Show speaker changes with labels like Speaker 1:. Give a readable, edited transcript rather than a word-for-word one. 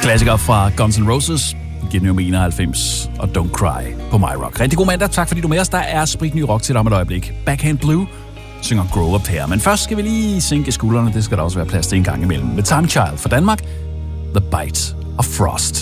Speaker 1: Klassiker fra Guns N' Roses, giver nummer 91 og Don't Cry på My Rock. Rigtig god mandag, tak fordi du er med os. Der er spritny rock til dig om et øjeblik. Backhand Blue synger Grow Up her. Men først skal vi lige sænke skuldrene, det skal der også være plads til en gang imellem. Med Time Child fra Danmark, The Bite of Frost.